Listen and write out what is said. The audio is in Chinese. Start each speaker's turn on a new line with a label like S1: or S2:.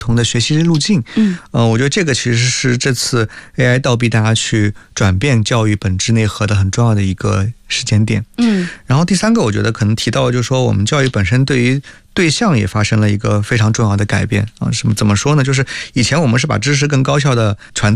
S1: 同的学习路径。我觉得这个其实是这次 AI 倒逼大家去转变教育本质内核的很重要的一个时间点。然后第三个我觉得可能提到就是说我们教育本身对于对象也发生了一个非常重要的改变啊。怎么说呢？就是以前我们是把知识更高效的传